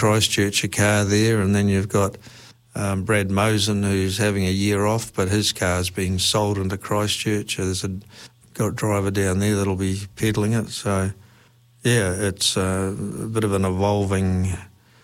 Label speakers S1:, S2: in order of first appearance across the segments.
S1: Christchurch a car there, and then you've got Brad Mosen, who's having a year off, but his car's being sold into Christchurch. There's got a driver down there that'll be peddling it. So, yeah, it's a bit of an evolving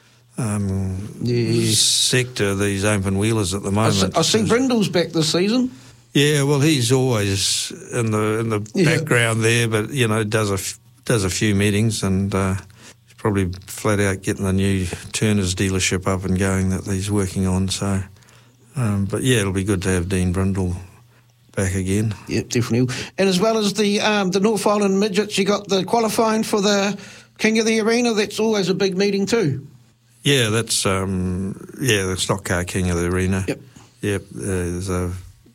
S1: sector, these open wheelers at the moment.
S2: I see Brindle's back this season.
S1: Yeah, well, he's always in the background there, but does a few meetings, and he's probably flat out getting the new Turners dealership up and going that he's working on. So, but yeah, it'll be good to have Dean Brindle back again.
S2: Yeah, definitely. And as well as the North Island midgets, you got the qualifying for the King of the Arena. That's always a big meeting too.
S1: Yeah, that's the Stock Car King of the Arena. Yep. There's a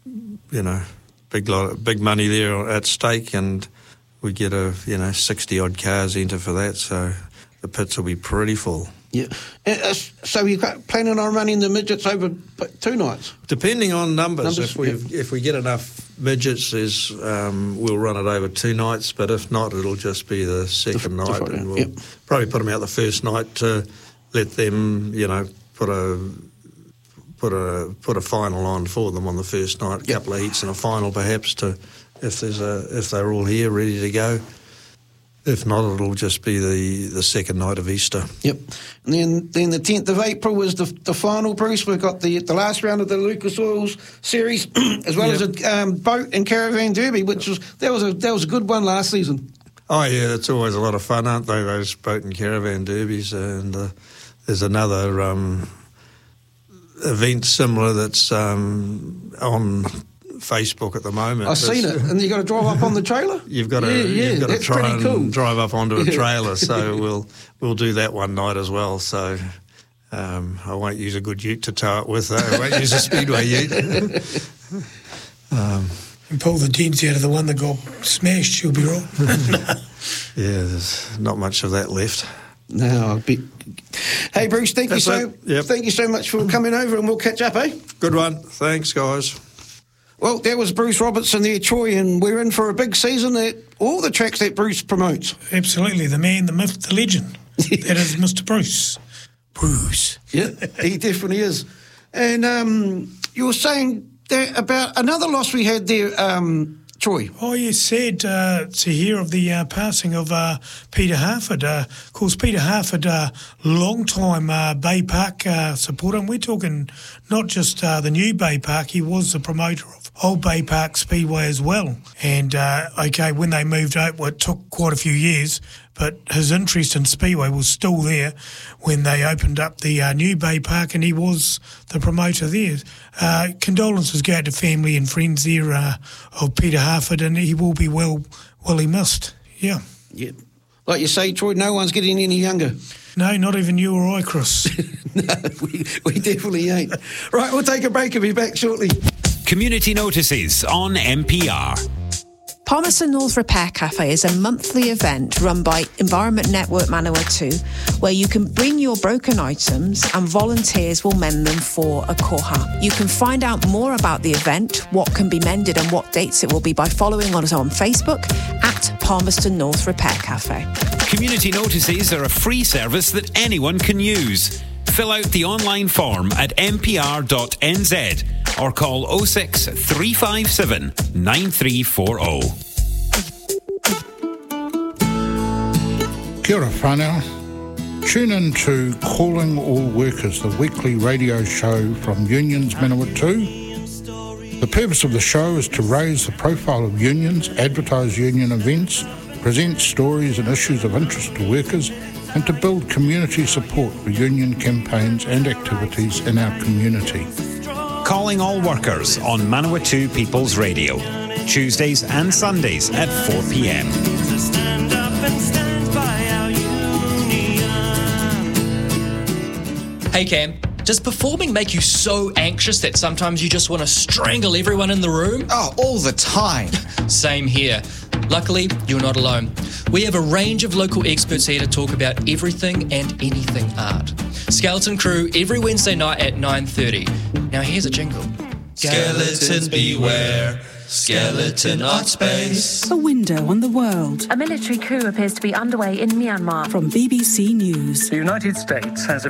S1: big money there at stake, and we get 60 odd cars enter for that. So the pits will be pretty full.
S2: Yeah. So you're planning on running the midgets over 2 nights?
S1: Depending on numbers. If we get enough midgets, we'll run it over 2 nights. But if not, it'll just be the second night, and we'll probably put them out the first night to let them, put a final on for them on the first night. A couple of heats and a final, perhaps, to if they're all here ready to go. If not, it'll just be the second night of Easter. Yep.
S2: And then the 10th of April was the final, Bruce. We've got the last round of the Lucas Oils Series, as well as a boat and caravan derby, which was a good one last season.
S1: Oh yeah, it's always a lot of fun, aren't they? Those boat and caravan derbies, and there's another event similar that's on Facebook at the moment.
S2: I've seen it, and you've got to drive up on the trailer?
S1: You've got to try and drive up onto a trailer, so we'll do that one night as well. So I won't use a good ute to tow it with, though. I won't use a Speedway ute.
S3: And pull the dents out of the one that got smashed, you'll be right.
S1: Yeah, there's not much of that left.
S2: No, hey Bruce, thank you so much for coming over, and we'll catch up, eh?
S1: Good one. Thanks, guys.
S2: Well, that was Bruce Robertson there, Troy, and we're in for a big season at all the tracks that Bruce promotes.
S3: Absolutely, the man, the myth, the legend. That is Mr. Bruce. Bruce.
S2: Yeah, he definitely is. And you were saying that about another loss we had there, Troy.
S3: Oh, yes, sad to hear of the passing of Peter Harford. Of course, Peter Harford, long-time Bay Park supporter, and we're talking not just the new Bay Park, he was the promoter of Old Bay Park Speedway as well. And, when they moved out, it took quite a few years, but his interest in Speedway was still there when they opened up the new Bay Park, and he was the promoter there. Condolences go out to family and friends there of Peter Harford, and he will be well missed. Yeah.
S2: Yeah. Like you say, Troy, no one's getting any younger.
S3: No, not even you or I, Chris.
S2: No, we definitely ain't. Right, we'll take a break and be back shortly.
S4: Community notices on MPR.
S5: Palmerston North Repair Cafe is a monthly event run by Environment Network Manawatu, where you can bring your broken items and volunteers will mend them for a koha. You can find out more about the event, what can be mended and what dates it will be by following us on Facebook at Palmerston North Repair Cafe.
S4: Community notices are a free service that anyone can use. Fill out the online form at mpr.nz or call 06 357 9340.
S6: Kia ora whānau. Tune in to Calling All Workers, the weekly radio show from Unions Manawatu. The purpose of the show is to raise the profile of unions, advertise union events, present stories and issues of interest to workers, and to build community support for union campaigns and activities in our community.
S4: Calling All Workers on Manawatu People's Radio, Tuesdays and Sundays at 4 p.m.
S7: Hey Cam, does performing make you so anxious that sometimes you just want to strangle everyone in the room?
S8: Oh, all the time.
S7: Same here. Luckily, you're not alone. We have a range of local experts here to talk about everything and anything art. Skeleton Crew every Wednesday night at 9:30. Now here's a jingle.
S9: Skeletons beware. Skeleton Art Space.
S10: A window on the world.
S11: A military coup appears to be underway in Myanmar.
S10: From BBC News.
S12: The United States has